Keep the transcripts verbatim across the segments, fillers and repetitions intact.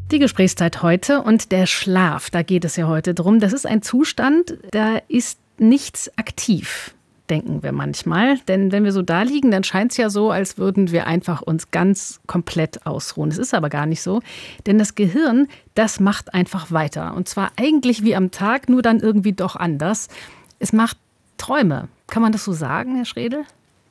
Die Gesprächszeit heute und der Schlaf, da geht es ja heute drum. Das ist ein Zustand, da ist nichts aktiv, denken wir manchmal. Denn wenn wir so da liegen, dann scheint es ja so, als würden wir einfach uns ganz komplett ausruhen. Es ist aber gar nicht so, denn das Gehirn, das macht einfach weiter. Und zwar eigentlich wie am Tag, nur dann irgendwie doch anders. Es macht Träume. Kann man das so sagen, Herr Schredel?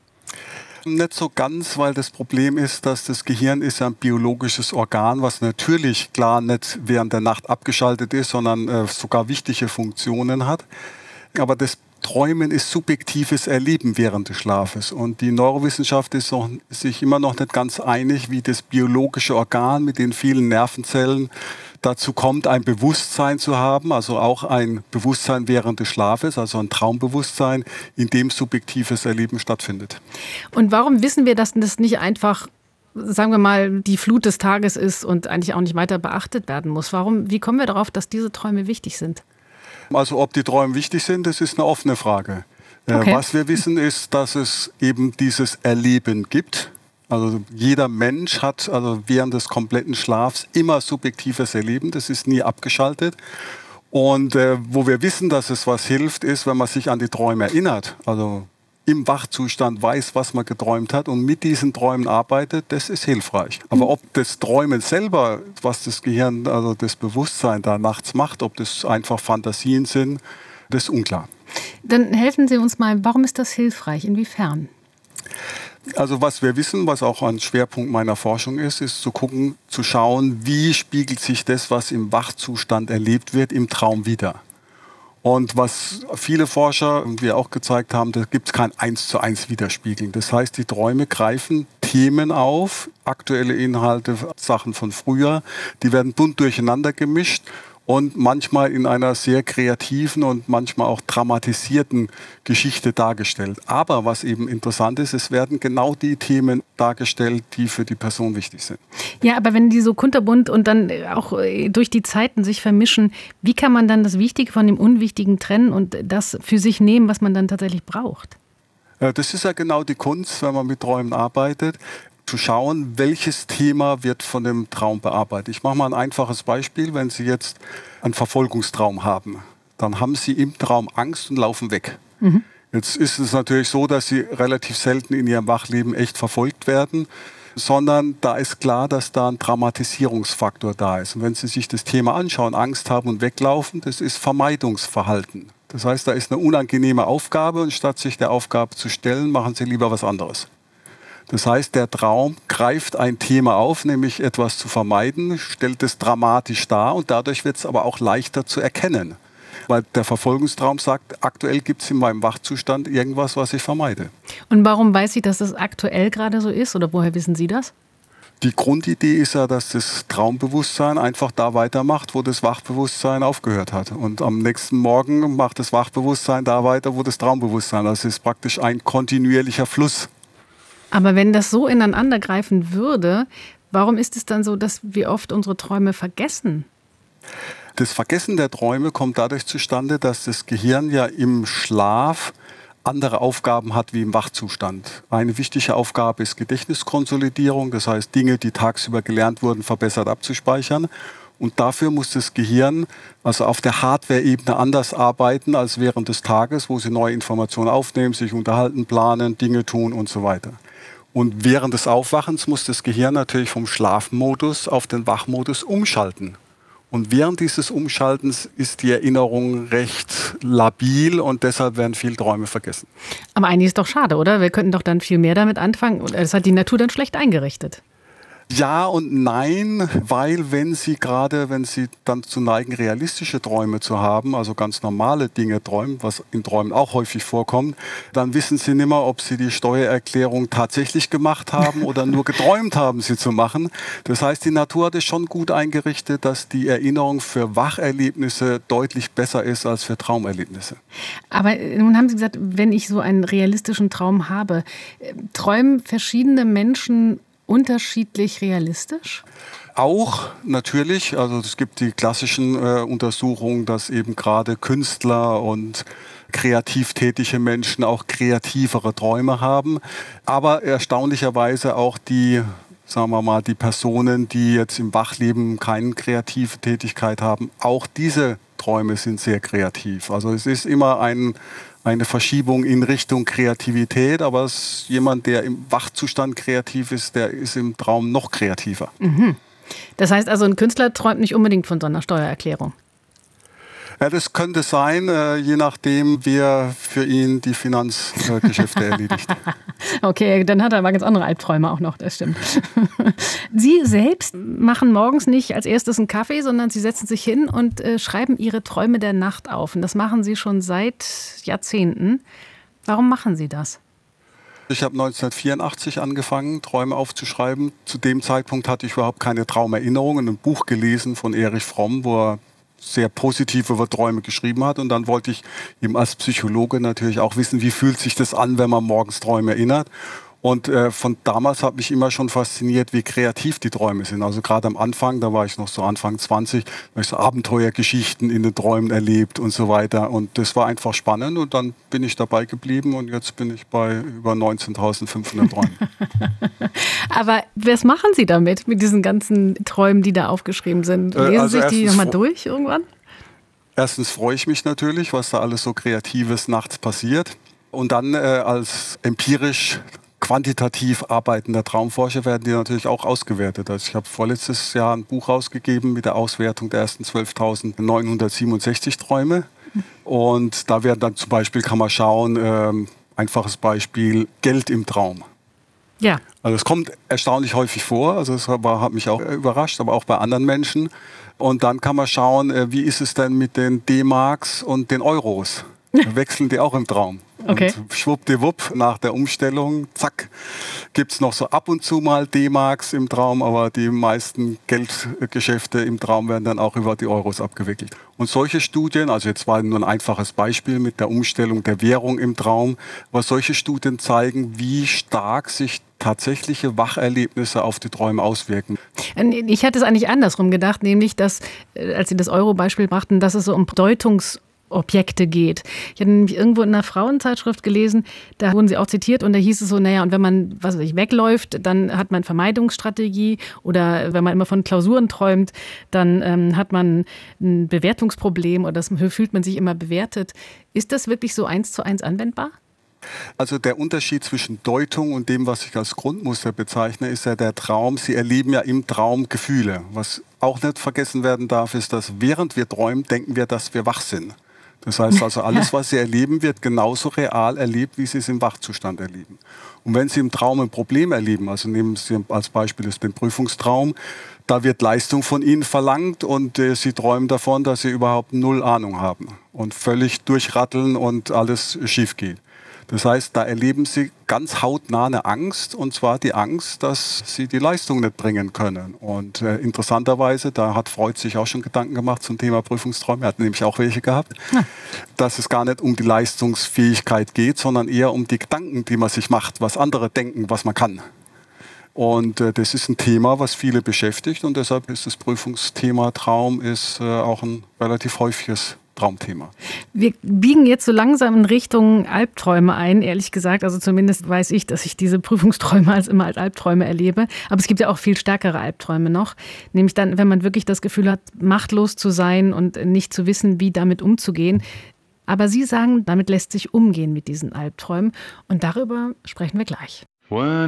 Nicht so ganz, weil das Problem ist, dass das Gehirn ist ja ein biologisches Organ, was natürlich klar nicht während der Nacht abgeschaltet ist, sondern äh, sogar wichtige Funktionen hat. Aber das Träumen ist subjektives Erleben während des Schlafes. Und die Neurowissenschaft ist noch, sich immer noch nicht ganz einig, wie das biologische Organ mit den vielen Nervenzellen dazu kommt, ein Bewusstsein zu haben, also auch ein Bewusstsein während des Schlafes, also ein Traumbewusstsein, in dem subjektives Erleben stattfindet. Und warum wissen wir, dass das nicht einfach, sagen wir mal, die Flut des Tages ist und eigentlich auch nicht weiter beachtet werden muss? Warum, wie kommen wir darauf, dass diese Träume wichtig sind? Also ob die Träume wichtig sind, das ist eine offene Frage. Okay. Was wir wissen ist, dass es eben dieses Erleben gibt. Also jeder Mensch hat also während des kompletten Schlafs immer subjektives Erleben. Das ist nie abgeschaltet. Und äh, wo wir wissen, dass es was hilft, ist, wenn man sich an die Träume erinnert. Also im Wachzustand weiß, was man geträumt hat und mit diesen Träumen arbeitet, das ist hilfreich. Aber ob das Träumen selber, was das Gehirn, also das Bewusstsein da nachts macht, ob das einfach Fantasien sind, das ist unklar. Dann helfen Sie uns mal, warum ist das hilfreich? Inwiefern? Also was wir wissen, was auch ein Schwerpunkt meiner Forschung ist, ist zu gucken, zu schauen, wie spiegelt sich das, was im Wachzustand erlebt wird, im Traum wider. Und was viele Forscher und wir auch gezeigt haben, da gibt es kein eins zu eins Widerspiegeln. Das heißt, die Träume greifen Themen auf, aktuelle Inhalte, Sachen von früher, die werden bunt durcheinander gemischt und manchmal in einer sehr kreativen und manchmal auch dramatisierten Geschichte dargestellt. Aber was eben interessant ist, es werden genau die Themen dargestellt, die für die Person wichtig sind. Ja, aber wenn die so kunterbunt und dann auch durch die Zeiten sich vermischen, wie kann man dann das Wichtige von dem Unwichtigen trennen und das für sich nehmen, was man dann tatsächlich braucht? Das ist ja genau die Kunst, wenn man mit Träumen arbeitet, zu schauen, welches Thema wird von dem Traum bearbeitet. Ich mache mal ein einfaches Beispiel. Wenn Sie jetzt einen Verfolgungstraum haben, dann haben Sie im Traum Angst und laufen weg. Mhm. Jetzt ist es natürlich so, dass Sie relativ selten in Ihrem Wachleben echt verfolgt werden, sondern da ist klar, dass da ein Dramatisierungsfaktor da ist. Und wenn Sie sich das Thema anschauen, Angst haben und weglaufen, das ist Vermeidungsverhalten. Das heißt, da ist eine unangenehme Aufgabe und statt sich der Aufgabe zu stellen, machen Sie lieber was anderes. Das heißt, der Traum greift ein Thema auf, nämlich etwas zu vermeiden, stellt es dramatisch dar und dadurch wird es aber auch leichter zu erkennen. Weil der Verfolgungstraum sagt, aktuell gibt es in meinem Wachzustand irgendwas, was ich vermeide. Und warum weiß sie, dass das aktuell gerade so ist oder woher wissen Sie das? Die Grundidee ist ja, dass das Traumbewusstsein einfach da weitermacht, wo das Wachbewusstsein aufgehört hat. Und am nächsten Morgen macht das Wachbewusstsein da weiter, wo das Traumbewusstsein. Das ist praktisch ein kontinuierlicher Fluss. Aber wenn das so ineinander greifen würde, warum ist es dann so, dass wir oft unsere Träume vergessen? Das Vergessen der Träume kommt dadurch zustande, dass das Gehirn ja im Schlaf andere Aufgaben hat wie im Wachzustand. Eine wichtige Aufgabe ist Gedächtniskonsolidierung, das heißt Dinge, die tagsüber gelernt wurden, verbessert abzuspeichern. Und dafür muss das Gehirn also auf der Hardware-Ebene anders arbeiten als während des Tages, wo sie neue Informationen aufnehmen, sich unterhalten, planen, Dinge tun und so weiter. Und während des Aufwachens muss das Gehirn natürlich vom Schlafmodus auf den Wachmodus umschalten. Und während dieses Umschaltens ist die Erinnerung recht labil und deshalb werden viele Träume vergessen. Aber eigentlich ist doch schade, oder? Wir könnten doch dann viel mehr damit anfangen. Und das hat die Natur dann schlecht eingerichtet. Ja und nein, weil wenn Sie gerade, wenn Sie dann zu neigen, realistische Träume zu haben, also ganz normale Dinge träumen, was in Träumen auch häufig vorkommt, dann wissen Sie nicht mehr, ob Sie die Steuererklärung tatsächlich gemacht haben oder nur geträumt haben, sie zu machen. Das heißt, die Natur hat es schon gut eingerichtet, dass die Erinnerung für Wacherlebnisse deutlich besser ist als für Traumerlebnisse. Aber nun haben Sie gesagt, wenn ich so einen realistischen Traum habe, träumen verschiedene Menschen unterschiedlich realistisch? Auch natürlich, also es gibt die klassischen äh, Untersuchungen, dass eben gerade Künstler und kreativ tätige Menschen auch kreativere Träume haben, aber erstaunlicherweise auch die sagen wir mal, die Personen, die jetzt im Wachleben keine kreative Tätigkeit haben, auch diese Träume sind sehr kreativ. Also es ist immer ein, eine Verschiebung in Richtung Kreativität, aber es, jemand, der im Wachzustand kreativ ist, der ist im Traum noch kreativer. Mhm. Das heißt also, ein Künstler träumt nicht unbedingt von so einer Steuererklärung? Ja, das könnte sein, äh, je nachdem, wer für ihn die Finanzgeschäfte äh, erledigt. Okay, dann hat er aber ganz andere Albträume auch noch, das stimmt. Sie selbst machen morgens nicht als erstes einen Kaffee, sondern Sie setzen sich hin und äh, schreiben Ihre Träume der Nacht auf. Und das machen Sie schon seit Jahrzehnten. Warum machen Sie das? Ich habe neunzehnhundertvierundachtzig angefangen, Träume aufzuschreiben. Zu dem Zeitpunkt hatte ich überhaupt keine Traumerinnerungen. Ein Buch gelesen von Erich Fromm, wo er sehr positiv über Träume geschrieben hat. Und dann wollte ich eben als Psychologe natürlich auch wissen, wie fühlt sich das an, wenn man morgens Träume erinnert. Und äh, von damals hat mich immer schon fasziniert, wie kreativ die Träume sind. Also gerade am Anfang, da war ich noch so Anfang zwanzig, da habe ich so Abenteuergeschichten in den Träumen erlebt und so weiter. Und das war einfach spannend und dann bin ich dabei geblieben und jetzt bin ich bei über neunzehntausendfünfhundert Träumen. Aber was machen Sie damit, mit diesen ganzen Träumen, die da aufgeschrieben sind? Lesen äh, also sich die nochmal durch irgendwann? Erstens freue ich mich natürlich, was da alles so Kreatives nachts passiert. Und dann äh, als empirisch quantitativ arbeitender Traumforscher werden die natürlich auch ausgewertet. Also ich habe vorletztes Jahr ein Buch rausgegeben mit der Auswertung der ersten zwölftausendneunhundertsiebenundsechzig Träume. Und da werden dann zum Beispiel, kann man schauen, ähm, einfaches Beispiel, Geld im Traum. Ja. Also es kommt erstaunlich häufig vor, also es war, hat mich auch überrascht, aber auch bei anderen Menschen. Und dann kann man schauen, äh, wie ist es denn mit den D-Marks und den Euros? Wechseln die auch im Traum. Okay. Und schwuppdiwupp, nach der Umstellung, zack, gibt es noch so ab und zu mal D-Marks im Traum, aber die meisten Geldgeschäfte im Traum werden dann auch über die Euros abgewickelt. Und solche Studien, also jetzt war nur ein einfaches Beispiel mit der Umstellung der Währung im Traum, aber solche Studien zeigen, wie stark sich tatsächliche Wacherlebnisse auf die Träume auswirken. Ich hatte es eigentlich andersrum gedacht, nämlich, dass, als Sie das Euro-Beispiel brachten, dass es so um Bedeutungs- Objekte geht. Ich hatte nämlich irgendwo in einer Frauenzeitschrift gelesen, da wurden sie auch zitiert und da hieß es so, naja, und wenn man, was weiß ich, wegläuft, dann hat man Vermeidungsstrategie oder wenn man immer von Klausuren träumt, dann ähm, hat man ein Bewertungsproblem oder das fühlt man sich immer bewertet. Ist das wirklich so eins zu eins anwendbar? Also der Unterschied zwischen Deutung und dem, was ich als Grundmuster bezeichne, ist ja der Traum. Sie erleben ja im Traum Gefühle. Was auch nicht vergessen werden darf, ist, dass während wir träumen, denken wir, dass wir wach sind. Das heißt also, alles, was Sie erleben, wird genauso real erlebt, wie Sie es im Wachzustand erleben. Und wenn Sie im Traum ein Problem erleben, also nehmen Sie als Beispiel den Prüfungstraum, da wird Leistung von Ihnen verlangt und äh, Sie träumen davon, dass Sie überhaupt null Ahnung haben und völlig durchratteln und alles schief geht. Das heißt, da erleben Sie ganz hautnah eine Angst, und zwar die Angst, dass Sie die Leistung nicht bringen können. Und äh, interessanterweise, da hat Freud sich auch schon Gedanken gemacht zum Thema Prüfungsträume, er hat nämlich auch welche gehabt, ja. Dass es gar nicht um die Leistungsfähigkeit geht, sondern eher um die Gedanken, die man sich macht, was andere denken, was man kann. Und äh, das ist ein Thema, was viele beschäftigt, und deshalb ist das Prüfungsthema Traum ist äh, auch ein relativ häufiges Traumthema. Wir biegen jetzt so langsam in Richtung Albträume ein, ehrlich gesagt. Also zumindest weiß ich, dass ich diese Prüfungsträume als immer als Albträume erlebe. Aber es gibt ja auch viel stärkere Albträume noch. Nämlich dann, wenn man wirklich das Gefühl hat, machtlos zu sein und nicht zu wissen, wie damit umzugehen. Aber Sie sagen, damit lässt sich umgehen mit diesen Albträumen. Und darüber sprechen wir gleich.